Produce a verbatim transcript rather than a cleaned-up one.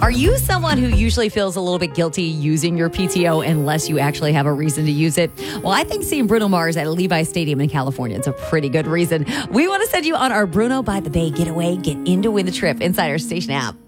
Are you someone who usually feels a little bit guilty using your P T O unless you actually have a reason to use it? Well, I think seeing Bruno Mars at Levi Stadium in California is a pretty good reason. We want to send you on our Bruno by the Bay getaway. Get in to win the trip inside our station app.